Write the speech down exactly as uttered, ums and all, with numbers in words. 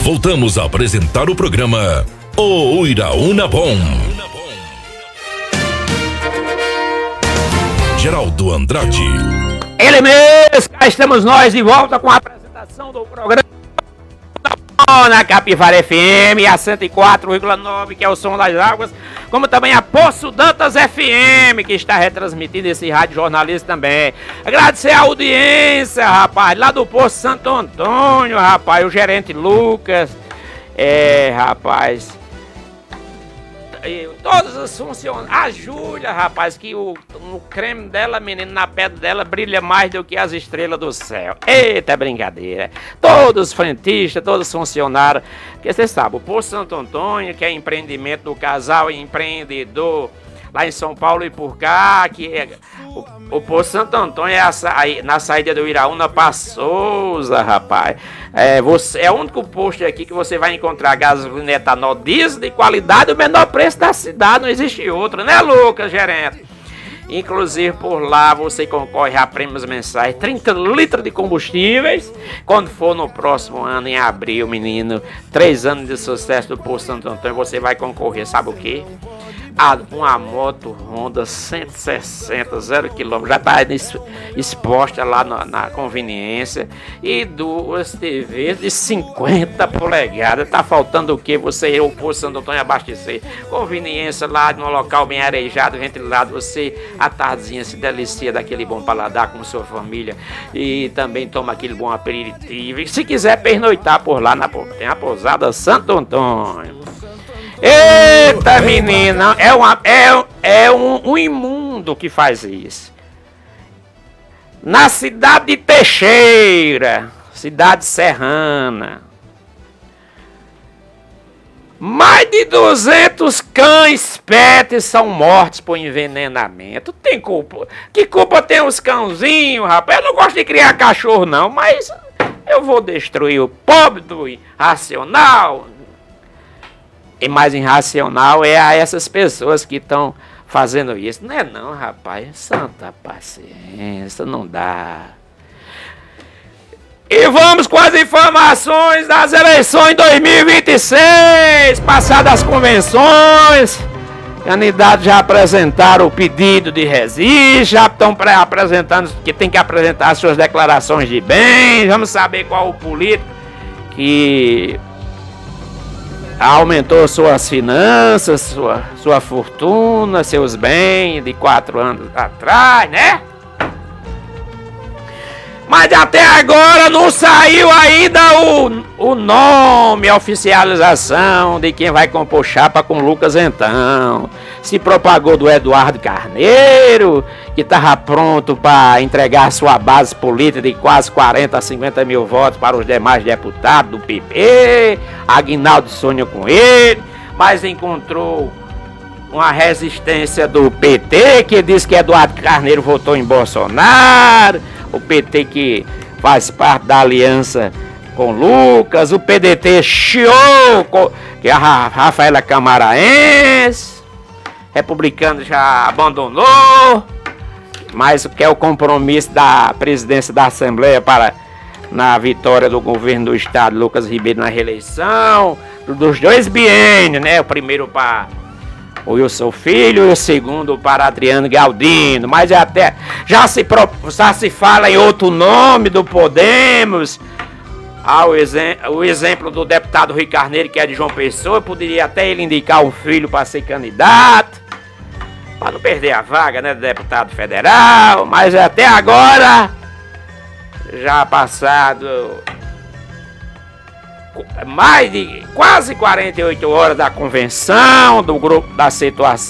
Voltamos a apresentar o programa O Uiraúna Bom. Geraldo Andrade. Ele mesmo, cá estamos nós de volta com a apresentação do programa na Capivara F M, a cento e quatro vírgula nove, que é o som das águas, como também a Poço Dantas F M, que está retransmitindo esse rádio jornalista também. Agradecer a audiência, rapaz, lá do Poço Santo Antônio, rapaz, o gerente Lucas, é, rapaz, todos os funcionários, a Júlia, rapaz, que o, o creme dela, menino, na pedra dela brilha mais do que as estrelas do céu. Eita brincadeira. Todos os frentistas, todos os funcionários, porque você sabe, o Poço Santo Antônio, que é empreendimento do casal empreendedor lá em São Paulo e por cá, que é o, o Poço Santo Antônio é a, na saída do Uiraúna para Souza, rapaz. É, você, é o único posto aqui que você vai encontrar gasolina etanol diesel de qualidade, o menor preço da cidade, não existe outro, né, Lucas, gerente? Inclusive por lá você concorre a prêmios mensais, trinta litros de combustíveis. Quando for no próximo ano, em abril, menino, três anos de sucesso do Poço Santo Antônio, você vai concorrer, sabe o quê? A uma moto Honda cento e sessenta, zero quilômetros, já está exposta lá na, na conveniência, e duas T Vs de cinquenta polegadas. Tá faltando o que? Você ir ao Poço Santo Antônio abastecer. Conveniência lá num local bem arejado, ventilado, você à tardezinha se delicia daquele bom paladar com sua família e também toma aquele bom aperitivo. E se quiser pernoitar por lá, na, tem a pousada Santo Antônio. Eita, menina, é, uma, é, é um, um imundo que faz isso. Na cidade de Teixeira, cidade serrana, mais de duzentos cães pets são mortos por envenenamento. Tem culpa? Que culpa tem os cãozinhos, rapaz? Eu não gosto de criar cachorro, não, mas eu vou destruir o pobre do irracional. E mais irracional é a essas pessoas que estão fazendo isso. Não é não, rapaz. Santa paciência, não dá. E vamos com as informações das eleições dois mil e vinte e seis. Passadas as convenções, candidatos já apresentaram o pedido de registro, já estão apresentando que tem que apresentar as suas declarações de bens. Vamos saber qual o político que aumentou suas finanças, sua, sua fortuna, seus bens de quatro anos atrás, né? Mas até agora não saiu ainda o, o nome, a oficialização de quem vai compor chapa com Lucas então. Se propagou do Eduardo Carneiro, que estava pronto para entregar sua base política de quase quarenta a cinquenta mil votos para os demais deputados do P P. Aguinaldo sonha com ele, mas encontrou uma resistência do P T, que diz que Eduardo Carneiro votou em Bolsonaro. O P T que faz parte da aliança com Lucas, o P D T chiou, que é a Rafaela Camaraense, republicano já abandonou, mas que é o compromisso da presidência da Assembleia para na vitória do governo do estado, Lucas Ribeiro, na reeleição, dos dois biênios, né? O primeiro para o Wilson Filho e o segundo para Adriano Galdino, mas até já se, já se fala em outro nome do Podemos. Ah, o, exem o exemplo do deputado Rui Carneiro, que é de João Pessoa, poderia até ele indicar o filho para ser candidato, para não perder a vaga, né, do deputado federal, mas até agora, já passado mais de quase quarenta e oito horas da convenção, do grupo da situação